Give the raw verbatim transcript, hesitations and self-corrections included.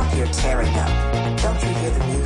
out here tearing up. Don't you hear the music?